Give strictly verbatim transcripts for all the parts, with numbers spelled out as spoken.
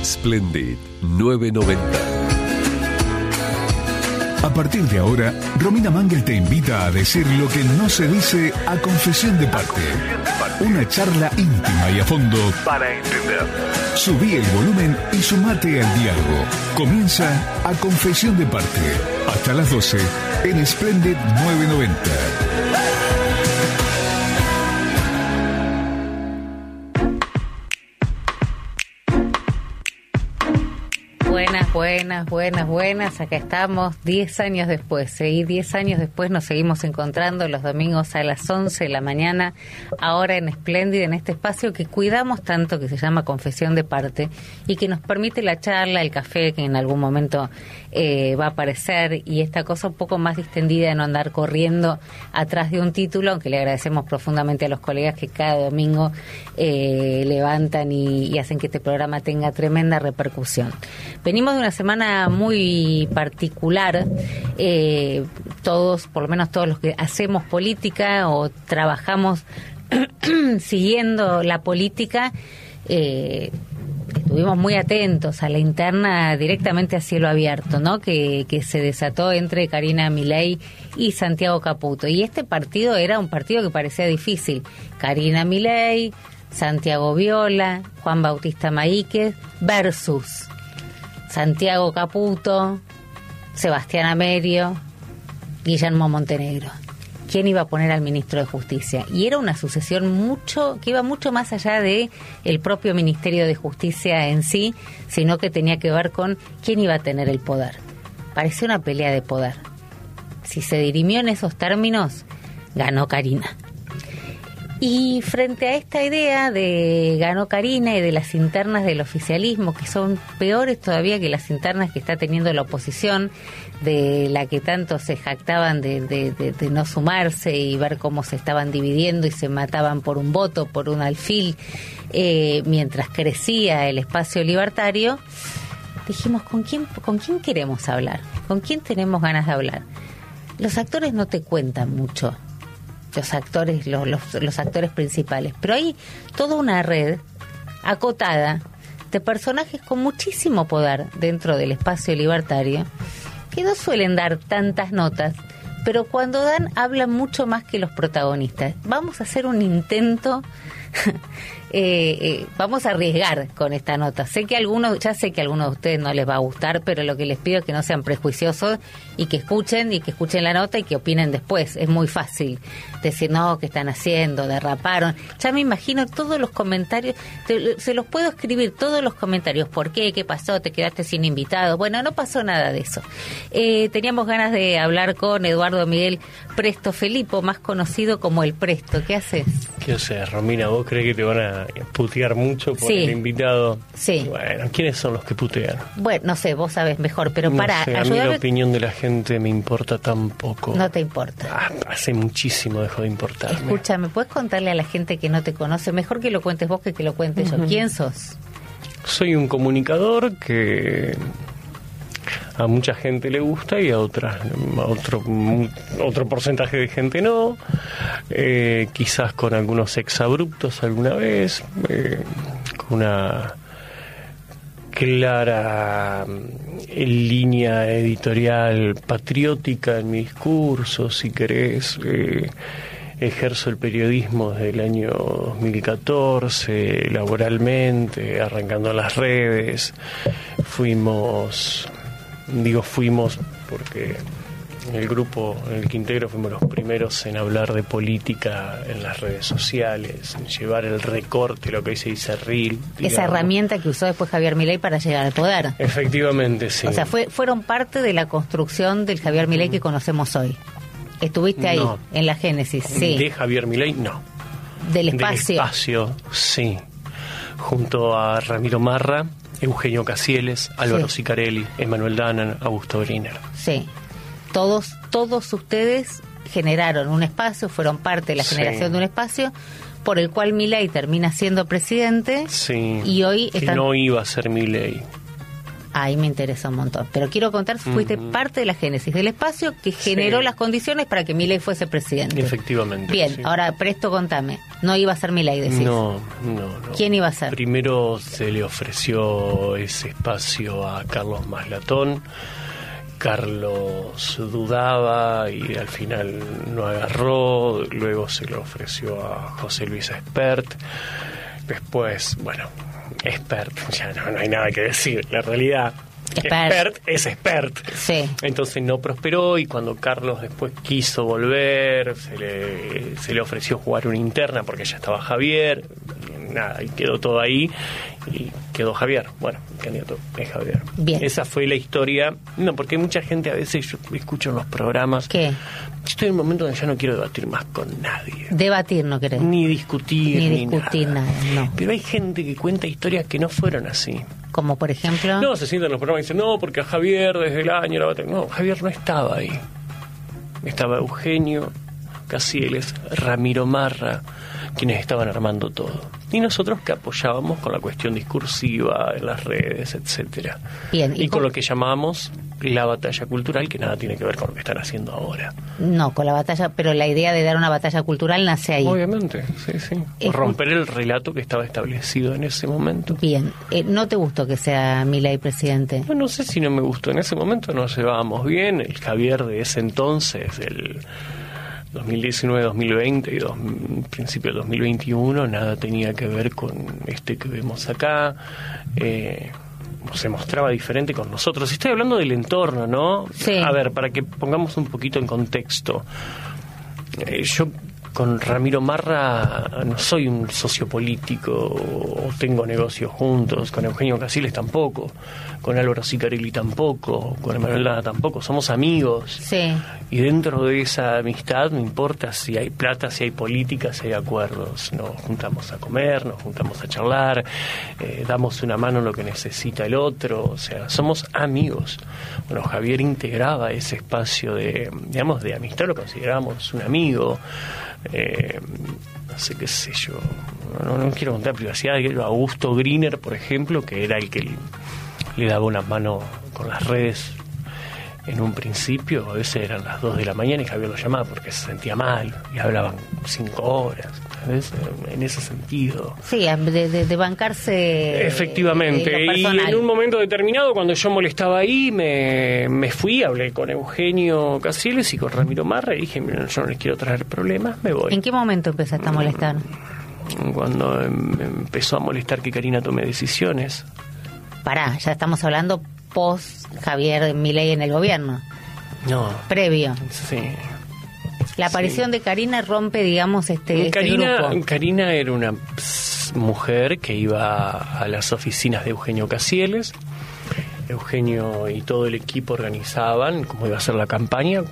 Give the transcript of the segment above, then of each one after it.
Splendid novecientos noventa. A partir de ahora, Romina Mangel te invita a decir lo que no se dice a confesión de parte. Una charla íntima y a fondo para entender. Subí el volumen y sumate al diálogo. Comienza a confesión de parte. Hasta las doce en Splendid novecientos noventa. Buenas, buenas, buenas, buenas. Acá estamos diez años después. ¿eh? Y diez años después nos seguimos encontrando los domingos a las once de la mañana, ahora en Splendid, en este espacio que cuidamos tanto, que se llama Confesión de Parte, y que nos permite la charla, el café, que en algún momento eh, va a aparecer, y esta cosa un poco más distendida de no andar corriendo atrás de un título, aunque le agradecemos profundamente a los colegas que cada domingo eh, levantan y, y hacen que este programa tenga tremenda repercusión. Venimos de una semana muy particular, eh, todos, por lo menos todos los que hacemos política o trabajamos siguiendo la política, eh, estuvimos muy atentos a la interna directamente a cielo abierto, ¿no? Que, que se desató entre Karina Milei y Santiago Caputo. Y este partido era un partido que parecía difícil. Karina Milei, Santiago Viola, Juan Bautista Maíquez versus Santiago Caputo, Sebastián Amerio, Guillermo Montenegro. ¿Quién iba a poner al ministro de Justicia? Y era una sucesión mucho que iba mucho más allá de el propio Ministerio de Justicia en sí, sino que tenía que ver con quién iba a tener el poder. Parecía una pelea de poder. Si se dirimió en esos términos, ganó Karina. Y frente a esta idea de ganó Karina y de las internas del oficialismo, que son peores todavía que las internas que está teniendo la oposición, de la que tanto se jactaban de, de, de, de no sumarse y ver cómo se estaban dividiendo y se mataban por un voto, por un alfil, eh, mientras crecía el espacio libertario, dijimos, ¿con quién, ¿con quién queremos hablar? ¿Con quién tenemos ganas de hablar? Los actores no te cuentan mucho. los actores los, los, los actores principales, pero hay toda una red acotada de personajes con muchísimo poder dentro del espacio libertario que no suelen dar tantas notas, pero cuando dan hablan mucho más que los protagonistas. Vamos a hacer un intento eh, eh, vamos a arriesgar con esta nota. Sé que algunos, ya sé que a algunos de ustedes no les va a gustar, pero lo que les pido es que no sean prejuiciosos y que escuchen y que escuchen la nota y que opinen después. Es muy fácil decir, no, ¿qué están haciendo? Derraparon. Ya me imagino todos los comentarios, te, se los puedo escribir todos los comentarios. ¿Por qué? ¿Qué pasó? ¿Te quedaste sin invitados? Bueno, no pasó nada de eso. Eh, teníamos ganas de hablar con Eduardo Miguel Presto Felipo, más conocido como El Presto. ¿Qué haces? ¿Qué haces, Romina? ¿Vos crees que te van a putear mucho por sí. el invitado? Sí. Bueno, ¿quiénes son los que putean? Bueno, no sé, vos sabés mejor, pero no para sé, a ayudarme... mí la opinión de la gente me importa tan poco. No te importa. Ah, hace muchísimo dejó de importarme. Escúchame, ¿puedes contarle a la gente que no te conoce? Mejor que lo cuentes vos que que lo cuente uh-huh. yo. ¿Quién sos? Soy un comunicador que a mucha gente le gusta y a otra, a otro otro porcentaje de gente no, eh, quizás con algunos exabruptos alguna vez, eh, con una clara línea editorial patriótica en mi discurso, si querés. eh, Ejerzo el periodismo desde el año dos mil catorce, laboralmente, arrancando las redes. Fuimos, digo fuimos porque el grupo en el que integro fuimos los primeros en hablar de política en las redes sociales, en llevar el recorte, lo que hoy se dice reel. Digamos. Esa herramienta que usó después Javier Milei para llegar al poder. Efectivamente, sí. O sea, fue, fueron parte de la construcción del Javier Milei que conocemos hoy. ¿Estuviste ahí, no. en la génesis? Sí. De Javier Milei, no. ¿Del espacio? Del espacio, sí. Junto a Ramiro Marra, Eugenio Casieles, Álvaro sí. Sicarelli, Emanuel Danan, Augusto Briner. Sí. Todos, todos ustedes generaron un espacio, fueron parte de la generación sí. de un espacio por el cual Milei termina siendo presidente. Sí. Y hoy que están... no iba a ser Milei. Ahí me interesa un montón. Pero quiero contar, fuiste uh-huh. parte de la génesis del espacio que generó sí. las condiciones para que Milei fuese presidente. Efectivamente. Bien, sí. ahora presto, contame. No iba a ser Milei, decís. No, no, no. ¿Quién iba a ser? Primero se le ofreció ese espacio a Carlos Maslatón. Carlos dudaba y al final no agarró. Luego se le ofreció a José Luis Espert. Después, bueno, Espert, ya no, no hay nada que decir. La realidad, Espert, Espert es Espert. Sí. Entonces no prosperó y cuando Carlos después quiso volver, se le, se le ofreció jugar una interna porque ya estaba Javier. Nada, y quedó todo ahí y quedó Javier. Bueno, el candidato es Javier. Bien. Esa fue la historia. No, porque hay mucha gente, a veces yo escucho en los programas. ¿Qué? Estoy en un momento donde ya no quiero debatir más con nadie. Debatir no querés. Ni discutir, ni, ni discutir nada. nada, no. Pero hay gente que cuenta historias que no fueron así. Como por ejemplo. No, se sientan en los programas y dicen, no, porque a Javier desde el año la batalla. No, Javier no estaba ahí. Estaba Eugenio Casieles, Ramiro Marra, quienes estaban armando todo. Y nosotros que apoyábamos con la cuestión discursiva en las redes, etcétera. Bien, y, y con lo que llamamos la batalla cultural, que nada tiene que ver con lo que están haciendo ahora. No, con la batalla, pero la idea de dar una batalla cultural nace ahí. Obviamente, sí, sí. Es romper el relato que estaba establecido en ese momento. Bien, eh, ¿no te gustó que sea Milei presidente? No, no sé si no me gustó. En ese momento nos llevábamos bien. El Javier de ese entonces, el dos mil diecinueve, dos mil veinte y dos, principio de dos mil veintiuno, nada tenía que ver con este que vemos acá. Eh, se mostraba diferente con nosotros. Estoy hablando del entorno, ¿no? Sí. A ver, para que pongamos un poquito en contexto. Eh, yo con Ramiro Marra no soy un socio político o tengo negocios juntos, con Eugenio Casieles tampoco, con Álvaro Sicarelli tampoco, con Emanuel Lana tampoco, somos amigos. Sí. Y dentro de esa amistad no importa si hay plata, si hay política, si hay acuerdos. Nos juntamos a comer, nos juntamos a charlar, eh, damos una mano en lo que necesita el otro, o sea, somos amigos. Bueno, Javier integraba ese espacio de, digamos, de amistad, lo consideramos un amigo. Eh, no sé qué sé yo, no, no quiero contar privacidad. Augusto Griner, por ejemplo, que era el que le, le daba una mano con las redes en un principio, a veces eran las dos de la mañana y Javier lo llamaba porque se sentía mal y hablaban cinco horas, ¿sabes? En ese sentido. Sí, de, de, de bancarse. Efectivamente. Eh, y en un momento determinado, cuando yo molestaba ahí, me, me fui, hablé con Eugenio Casieles y con Ramiro Marra y dije, mira, yo no les quiero traer problemas, me voy. ¿En qué momento empezaste a molestar? Cuando em, empezó a molestar que Karina tome decisiones. Pará, ya estamos hablando post Javier Milei en el gobierno. No. Previo. Sí. La aparición sí. de Karina rompe, digamos, este, Karina, este grupo. Karina era una mujer que iba a las oficinas de Eugenio Casieles. Eugenio y todo el equipo organizaban cómo iba a ser la campaña.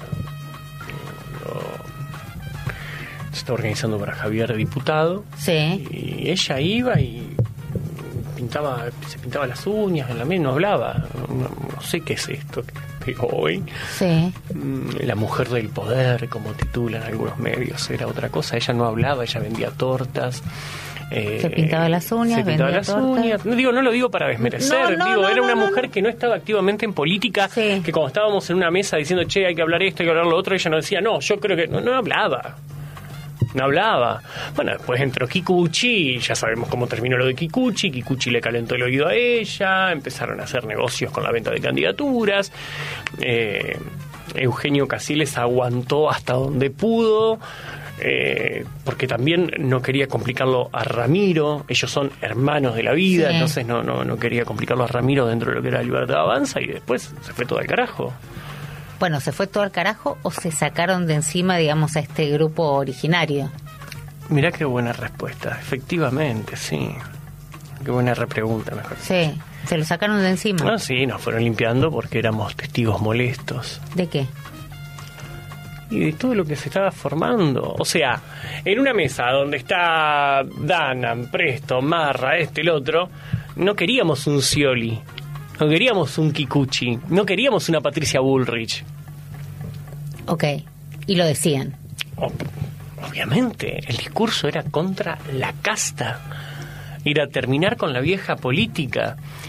Se está organizando para Javier diputado. Sí. Y ella iba y pintaba, se pintaba las uñas en la mesa, no hablaba. No, no sé qué es esto que digo hoy. Sí. La mujer del poder, como titulan algunos medios, era otra cosa. Ella no hablaba, ella vendía tortas. Eh, se pintaba las uñas, se pintaba vendía las tortas. uñas. No, digo, no lo digo para desmerecer, no, no, digo, no, era no, una no, mujer no. que no estaba activamente en política, sí. que cuando estábamos en una mesa diciendo, che, hay que hablar esto, hay que hablar lo otro, ella no decía, no, yo creo que no, no hablaba. No hablaba. Bueno, después entró Kikuchi, ya sabemos cómo terminó lo de Kikuchi. Kikuchi le calentó el oído a ella, empezaron a hacer negocios con la venta de candidaturas. Eh, Eugenio Casieles aguantó hasta donde pudo, eh, porque también no quería complicarlo a Ramiro. Ellos son hermanos de la vida, sí. entonces no, no, no quería complicarlo a Ramiro dentro de lo que era Libertad Avanza, y después se fue todo al carajo. Bueno, ¿se fue todo al carajo o se sacaron de encima, digamos, a este grupo originario? Mirá qué buena respuesta, efectivamente, sí. Qué buena repregunta, mejor. Sí, se lo sacaron de encima. Ah, sí, nos fueron limpiando porque éramos testigos molestos. ¿De qué? Y de todo lo que se estaba formando. O sea, en una mesa donde está Dana, Presto, Marra, este, el otro, no queríamos un Scioli. No queríamos un Kikuchi, no queríamos una Patricia Bullrich. Ok, y lo decían. Ob- obviamente, el discurso era contra la casta. Era terminar con la vieja política.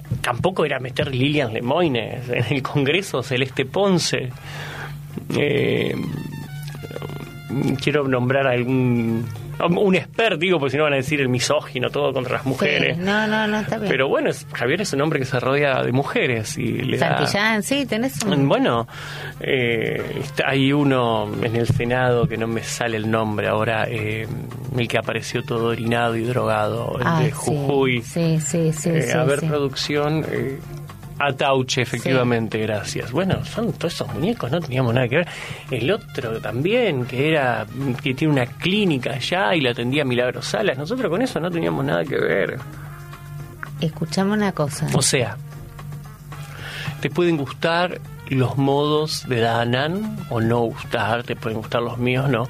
tampoco era meter Lilian Lemoyne en el Congreso, Celeste Ponce. Eh, quiero nombrar a algún... un experto, digo, porque si no van a decir el misógino, todo contra las mujeres. Sí, no, no, no, está bien. Pero bueno, es, Javier es un hombre que se rodea de mujeres y le Santillán, da... sí, tenés un... Bueno, eh, está, hay uno en el Senado que no me sale el nombre ahora, eh, el que apareció todo orinado y drogado, el ah, de Jujuy. Sí, sí, sí. Eh, sí a ver, sí. producción... Eh, Atauche, efectivamente, sí. Gracias. Bueno, son todos esos muñecos, no teníamos nada que ver. El otro también, que era que tiene una clínica allá y la atendía Milagros Salas. Nosotros con eso no teníamos nada que ver. Escuchame una cosa. O sea, te pueden gustar los modos de Danan o no gustar, te pueden gustar los míos, no.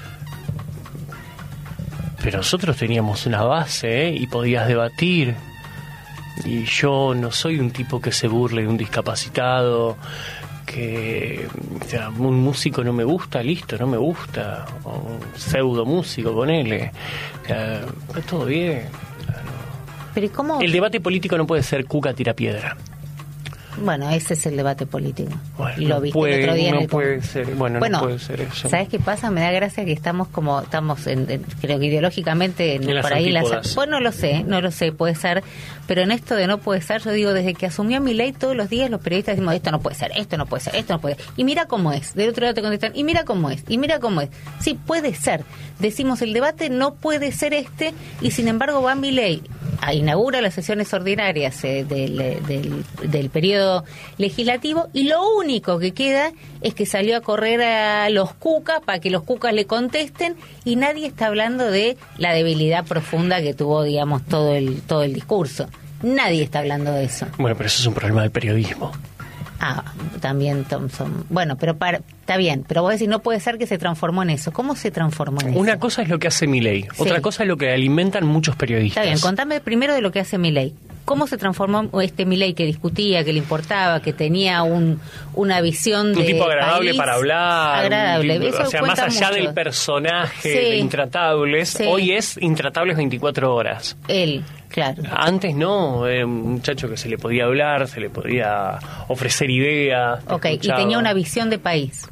Pero nosotros teníamos una base, ¿eh? Y podías debatir. Y yo no soy un tipo que se burle de un discapacitado, que o sea, un músico no me gusta, listo, no me gusta, o un pseudo músico, ponele. O sea, está todo bien. Pero ¿y cómo? El debate político no puede ser Cuca tira piedra. Bueno, ese es el debate político. Bueno, Lo no viste puede, el otro día no en el... puede ser, bueno, bueno, no puede ser eso. ¿Sabes qué pasa? Me da gracia que estamos como, estamos en, en, creo que ideológicamente en, en por las ahí antípodas. las... Bueno, no lo sé, no lo sé, puede ser, pero en esto de no puede ser, yo digo, desde que asumió Milei todos los días los periodistas decimos, esto no puede ser, esto no puede ser, esto no puede ser. Y mira cómo es, del otro lado te contestan, y mira cómo es, y mira cómo es. Sí, puede ser. Decimos, el debate no puede ser este, y sin embargo va Milei, a, inaugura las sesiones ordinarias eh, del, del, del periodo legislativo, y lo único que queda es que salió a correr a los cucas para que los cucas le contesten, y nadie está hablando de la debilidad profunda que tuvo, digamos, todo el todo el discurso. Nadie está hablando de eso. Bueno, pero eso es un problema del periodismo. Ah, también Thompson. Bueno, pero para, está bien, pero vos decís, no puede ser que se transformó en eso. ¿Cómo se transformó en eso? Una cosa es lo que hace Milei, Sí. otra cosa es lo que alimentan muchos periodistas. Está bien, contame primero de lo que hace Milei. ¿Cómo se transformó este Milei que discutía, que le importaba, que tenía un una visión de un tipo agradable país? para hablar, Agradable. Tipo, Eso o sea, más cuenta allá mucho. del personaje Sí. de Intratables, Sí. hoy es Intratables veinticuatro horas. Él, claro. Antes no, era un muchacho que se le podía hablar, se le podía ofrecer ideas. te Ok, y escuchaba. tenía una visión de país.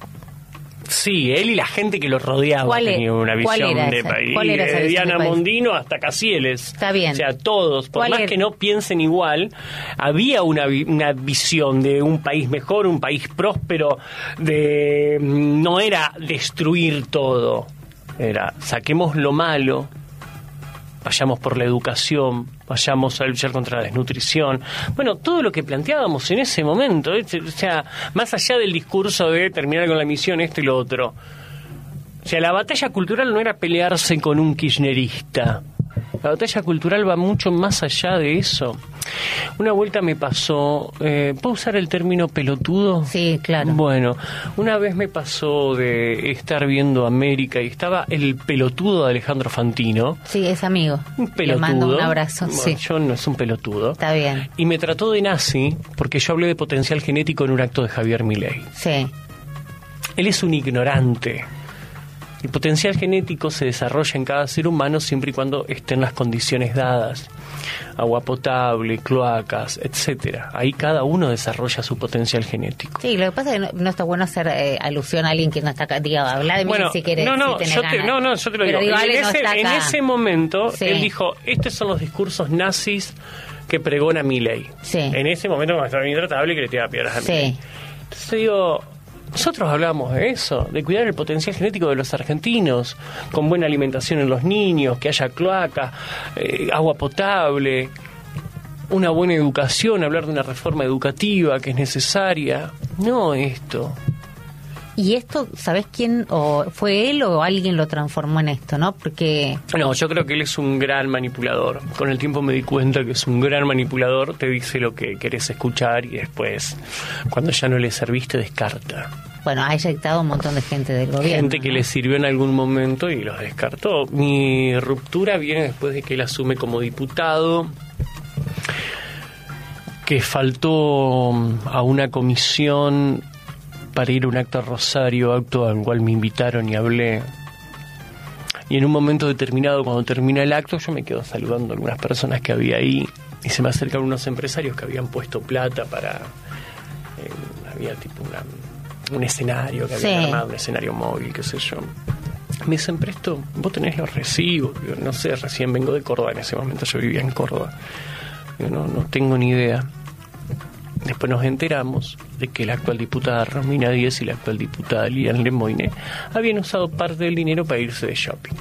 Sí, él y la gente que lo rodeaba ¿Cuál e- tenían una cuál visión era de esa? país. ¿Cuál era esa De visión Diana de país? Mondino hasta Casieles. Está bien. O sea, todos, por ¿Cuál más era? que no piensen igual, había una, vi- una visión de un país mejor, un país próspero, de no era destruir todo, era saquemos lo malo, vayamos por la educación, vayamos a luchar contra la desnutrición. Bueno, todo lo que planteábamos en ese momento, ¿eh? O sea, más allá del discurso de terminar con la misión, esto y lo otro. O sea, la batalla cultural no era pelearse con un kirchnerista. La batalla cultural va mucho más allá de eso. Una vuelta me pasó, eh, ¿puedo usar el término pelotudo? Sí, claro. Bueno, una vez me pasó de estar viendo América y estaba el pelotudo de Alejandro Fantino. Sí, es amigo. Un pelotudo. Le mando un abrazo, Bueno, sí. yo no es un pelotudo. Está bien. Y me trató de nazi porque yo hablé de potencial genético en un acto de Javier Milei. Sí. Él es un ignorante. El potencial genético se desarrolla en cada ser humano siempre y cuando estén las condiciones dadas. Agua potable, cloacas, etcétera. Ahí cada uno desarrolla su potencial genético. Sí, lo que pasa es que no, no está bueno hacer eh, alusión a alguien que no está acá. Diga, habla de mí Bueno, si querés. no, no, si tenés yo te, ganas. no, no, yo te lo Pero digo. digo, en, Ale no ese, está en acá. ese momento, Sí. él dijo, estos son los discursos nazis que pregona Milei. Sí. En ese momento, cuando estaba intratable, que le tiraba piedras a Sí. Milei. Entonces digo, nosotros hablamos de eso, de cuidar el potencial genético de los argentinos, con buena alimentación en los niños, que haya cloaca, eh, agua potable, una buena educación, hablar de una reforma educativa que es necesaria. No esto. Y esto, ¿sabés quién? O ¿fue él o alguien lo transformó en esto, no? Porque... No, yo creo que él es un gran manipulador. Con el tiempo me di cuenta que es un gran manipulador, te dice lo que querés escuchar y después, cuando ya no le serviste, descarta. Bueno, ha eyectado un montón de gente del gobierno. Gente que ¿no? le sirvió en algún momento y los descartó. Mi ruptura viene después de que él asume como diputado, que faltó a una comisión para ir a un acto a Rosario, acto al cual me invitaron y hablé. Y en un momento determinado, cuando termina el acto, yo me quedo saludando a algunas personas que había ahí. y se me acercan unos empresarios que habían puesto plata para... Eh, había tipo una, un escenario que habían sí. armado, un escenario móvil, qué sé yo. Me dicen, Presto, vos tenés los recibos. Yo, no sé, recién vengo de Córdoba, en ese momento yo vivía en Córdoba. Yo no, no tengo ni idea. Después nos enteramos de que la actual diputada Romina Díez y la actual diputada Lilian Lemoyne habían usado parte del dinero para irse de shopping.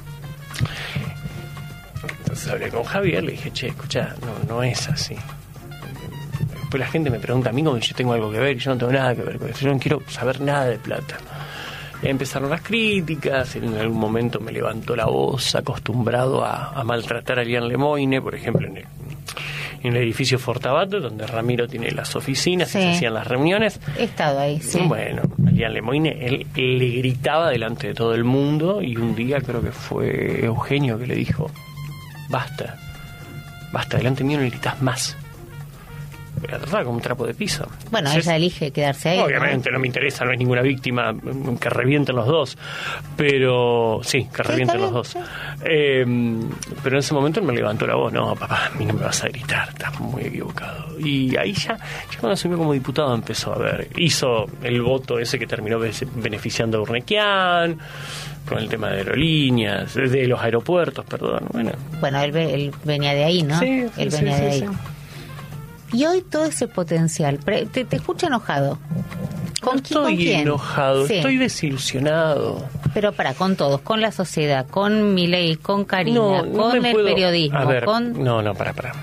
Entonces hablé con Javier, le dije, che, escuchá, no, no es así. Después la gente me pregunta a mí como yo tengo algo que ver y yo no tengo nada que ver con eso. Yo no quiero saber nada de plata. Y empezaron las críticas, en algún momento me levantó la voz, acostumbrado a, a maltratar a Lilian Lemoyne, por ejemplo, en el, en el edificio Fortabato, donde Ramiro tiene las oficinas, sí. y se hacían las reuniones. He estado ahí, sí. Bueno, a Lilian Lemoyne, él, él le gritaba delante de todo el mundo, y un día creo que fue Eugenio que le dijo, basta, basta, delante mío no le gritas más. La trataba como un trapo de piso. Bueno, entonces, ella elige quedarse ahí. Obviamente, ¿no? no me interesa, no hay ninguna víctima, que revienten los dos. Pero, sí, que revienten sí, los dos. Sí. Eh, pero en ese momento él me levantó la voz. No, papá, a mí no me vas a gritar, estás muy equivocado. Y ahí ya, ya cuando asumió como diputado empezó a ver. Hizo el voto ese que terminó beneficiando a Urnequian, con el tema de aerolíneas, de los aeropuertos, perdón. Bueno, bueno él, él venía de ahí, ¿no? Sí, él sí, venía sí, de sí, ahí. Sí. Y hoy todo ese potencial, te, te escucho enojado. ¿Con, no estoy ¿con quién? enojado, sí. Estoy desilusionado. Pero para, con todos, con la sociedad, con Milei, con Karina, no, no con el puedo... periodismo, a ver, con... No, no, para, para.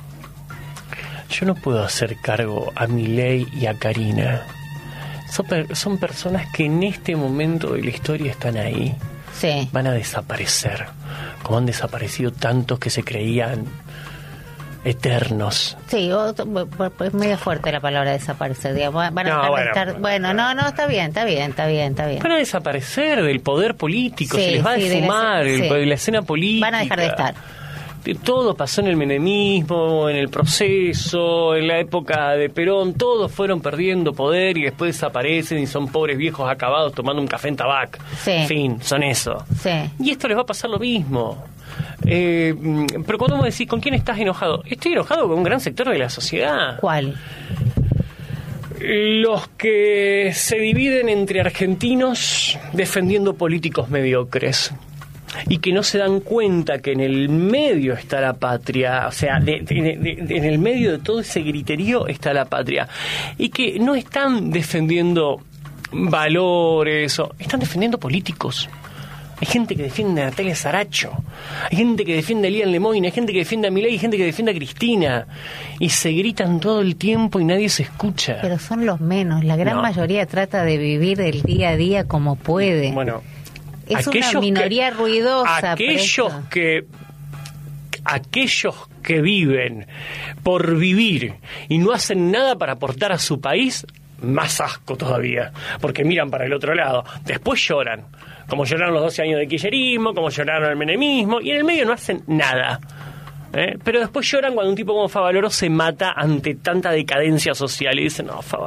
Yo no puedo hacer cargo a Milei y a Karina. Son, per- son personas que en este momento de la historia están ahí. Sí. Van a desaparecer, como han desaparecido tantos que se creían eternos. Sí, es medio fuerte la palabra desaparecer, digamos. Van a no, dejar bueno, de estar... Bueno, no, no, está bien, está bien, está bien, está bien. Van a desaparecer del poder político, sí, se les va sí, a esfumar de la, el, sí. de la escena política. Van a dejar de estar. Todo pasó en el menemismo, en el proceso, en la época de Perón, todos fueron perdiendo poder y después desaparecen y son pobres viejos acabados tomando un café en Tabac. Sí. En fin, son eso. Sí. Y esto les va a pasar lo mismo. Eh, pero cuando vos decís, ¿con quién estás enojado? Estoy enojado con un gran sector de la sociedad. ¿Cuál? Los que se dividen entre argentinos defendiendo políticos mediocres y que no se dan cuenta que en el medio está la patria, o sea, de, de, de, de, en el medio de todo ese griterío está la patria, y que no están defendiendo valores, o están defendiendo políticos. Hay gente que defiende a Natalia Saracho, hay gente que defiende a Lilian Lemoyne, hay gente que defiende a Milei, hay gente que defiende a Cristina, y se gritan todo el tiempo y nadie se escucha. Pero son los menos, la gran no. mayoría trata de vivir el día a día como puede. Bueno, es una minoría que, ruidosa. Aquellos que aquellos que viven por vivir y no hacen nada para aportar a su país, más asco todavía, porque miran para el otro lado. Después lloran, como lloraron los doce años de kirchnerismo, como lloraron el menemismo, y en el medio no hacen nada. ¿Eh? Pero después lloran cuando un tipo como Favaloro se mata ante tanta decadencia social y dicen, no, Favaloro